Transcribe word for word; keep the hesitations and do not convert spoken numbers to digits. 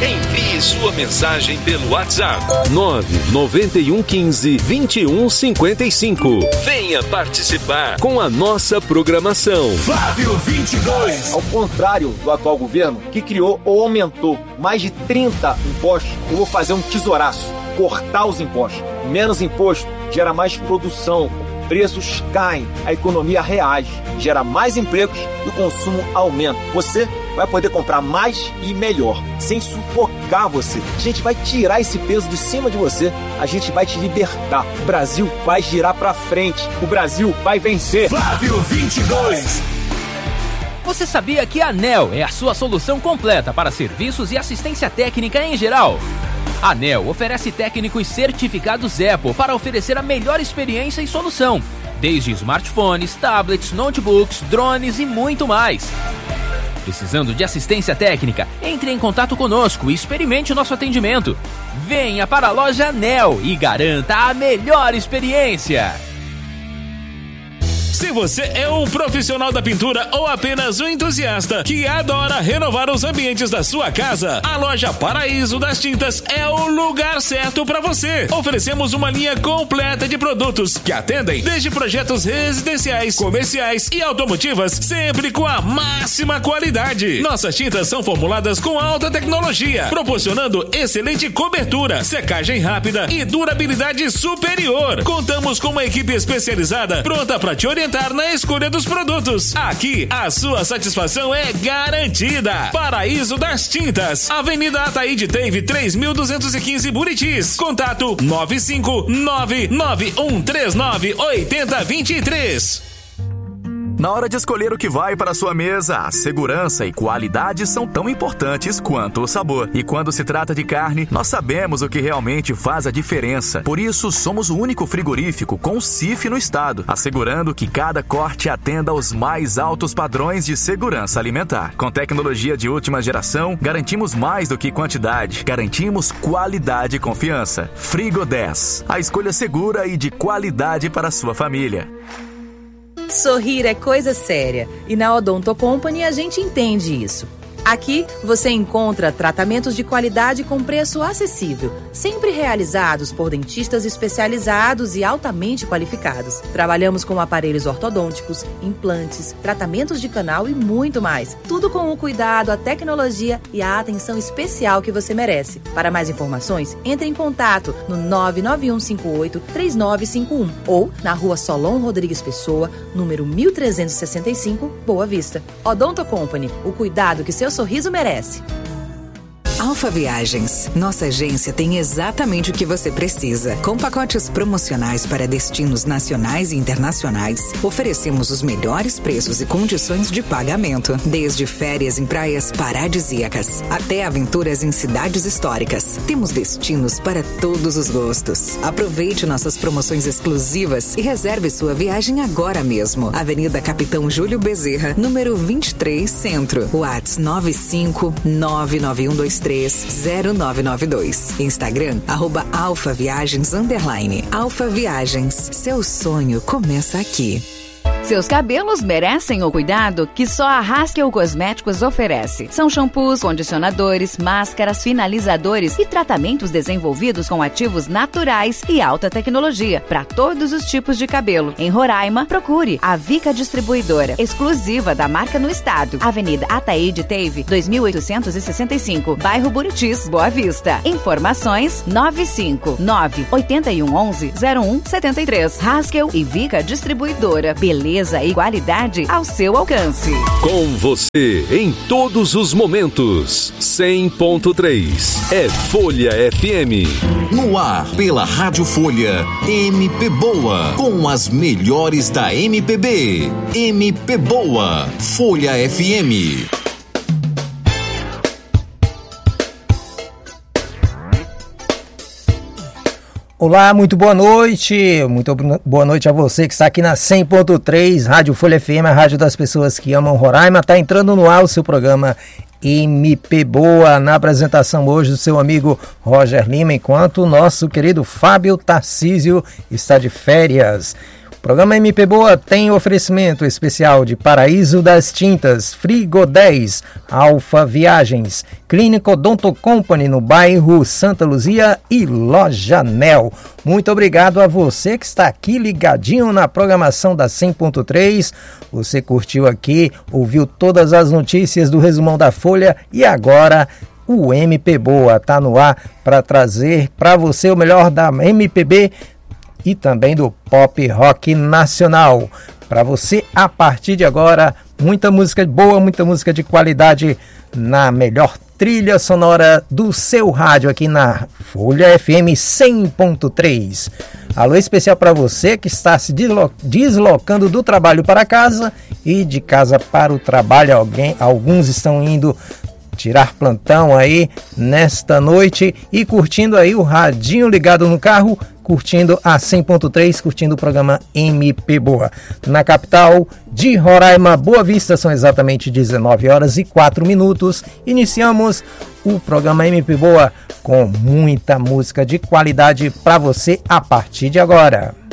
Envie sua mensagem pelo WhatsApp nove nove um um cinco, vinte e um cinquenta e cinco. Venha participar com a nossa programação. Flávio vinte e dois. Ao contrário do atual governo, que criou ou aumentou mais de trinta impostos, eu vou fazer um tesouraço, cortar os impostos. Menos imposto gera mais produção, preços caem, a economia reage, gera mais empregos e o consumo aumenta. Você vai poder comprar mais e melhor, sem sufocar você. A gente vai tirar esse peso de cima de você, a gente vai te libertar. O Brasil vai girar pra frente, o Brasil vai vencer. Flávio vinte e dois. Você sabia que a ANEEL é a sua solução completa para serviços e assistência técnica em geral? A ANEEL oferece técnicos certificados Apple para oferecer a melhor experiência e solução, desde smartphones, tablets, notebooks, drones e muito mais. Precisando de assistência técnica? Entre em contato conosco e experimente o nosso atendimento. Venha para a loja ANEEL e garanta a melhor experiência. Se você é um profissional da pintura ou apenas um entusiasta que adora renovar os ambientes da sua casa, a loja Paraíso das Tintas é o lugar certo para você. Oferecemos uma linha completa de produtos que atendem desde projetos residenciais, comerciais e automotivas, sempre com a máxima qualidade. Nossas tintas são formuladas com alta tecnologia, proporcionando excelente cobertura, secagem rápida e durabilidade superior. Contamos com uma equipe especializada pronta para te orientar na escolha dos produtos. Aqui, a sua satisfação é garantida. Paraíso das Tintas, Avenida Ataíde Teve, três mil duzentos e quinze, Buritis. Contato nove cinco nove nove um três nove oito zero dois três. Na hora de escolher o que vai para a sua mesa, a segurança e qualidade são tão importantes quanto o sabor. E quando se trata de carne, nós sabemos o que realmente faz a diferença. Por isso, somos o único frigorífico com C I F no estado, assegurando que cada corte atenda aos mais altos padrões de segurança alimentar. Com tecnologia de última geração, garantimos mais do que quantidade, garantimos qualidade e confiança. Frigo dez, a escolha segura e de qualidade para a sua família. Sorrir é coisa séria e na Odonto Company a gente entende isso. Aqui você encontra tratamentos de qualidade com preço acessível, sempre realizados por dentistas especializados e altamente qualificados. Trabalhamos com aparelhos ortodônticos, implantes, tratamentos de canal e muito mais. Tudo com o cuidado, a tecnologia e a atenção especial que você merece. Para mais informações, entre em contato no nove nove um cinco oito três nove cinco um ou na Rua Solon Rodrigues Pessoa, número mil trezentos e sessenta e cinco, Boa Vista. Odonto Company, o cuidado que seu sorriso merece. Alfa Viagens. Nossa agência tem exatamente o que você precisa. Com pacotes promocionais para destinos nacionais e internacionais, oferecemos os melhores preços e condições de pagamento. Desde férias em praias paradisíacas até aventuras em cidades históricas. Temos destinos para todos os gostos. Aproveite nossas promoções exclusivas e reserve sua viagem agora mesmo. Avenida Capitão Júlio Bezerra, número vinte e três, Centro. WhatsApp nove cinco nove nove um dois três zero nove nove dois. Instagram, arroba Alfa Viagens, underline. Alfa Viagens, seu sonho começa aqui. Seus cabelos merecem o cuidado que só a Haskell Cosméticos oferece. São shampoos, condicionadores, máscaras, finalizadores e tratamentos desenvolvidos com ativos naturais e alta tecnologia para todos os tipos de cabelo. Em Roraima, procure a Vica Distribuidora, exclusiva da marca no estado. Avenida Ataíde Teve, dois mil oitocentos e sessenta e cinco, bairro Buritis, Boa Vista. Informações nove cinco nove oito um um um zero um sete três. Haskell e Vica Distribuidora. Beleza e qualidade ao seu alcance. Com você em todos os momentos. cem ponto três é Folha F M. No ar, pela Rádio Folha, M P Boa, com as melhores da M P B. M P Boa, Folha F M. Olá, muito boa noite, muito boa noite a você que está aqui na cem ponto três, Rádio Folha F M, a rádio das pessoas que amam Roraima. Está entrando no ar o seu programa M P Boa, na apresentação hoje do seu amigo Roger Lima, enquanto o nosso querido Fábio Tarcísio está de férias. Programa M P Boa tem oferecimento especial de Paraíso das Tintas, Frigo dez, Alfa Viagens, Clínica Odonto Company no bairro Santa Luzia e Loja Nel. Muito obrigado a você que está aqui ligadinho na programação da cem ponto três. Você curtiu aqui, ouviu todas as notícias do Resumão da Folha e agora o M P Boa está no ar para trazer para você o melhor da M P B e também do pop rock nacional. Para você, a partir de agora, muita música boa, muita música de qualidade na melhor trilha sonora do seu rádio aqui na Folha F M cem ponto três. Alô especial para você que está se deslo- deslocando do trabalho para casa e de casa para o trabalho. Alguém, alguns estão indo tirar plantão aí nesta noite e curtindo aí o radinho ligado no carro, curtindo a cem ponto três, curtindo o programa M P Boa. Na capital de Roraima, Boa Vista, são exatamente dezenove horas e quatro minutos. Iniciamos o programa M P Boa com muita música de qualidade para você a partir de agora.